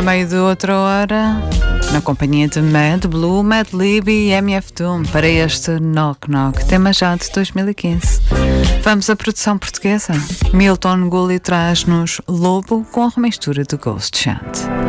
A meio de outra hora, na companhia de Mad Blue, Mad Lib e MF Doom, para este Knock Knock, tema já de 2015. Vamos à produção portuguesa. Milton Gulli traz-nos Lobo com a remistura de Ghost Chant.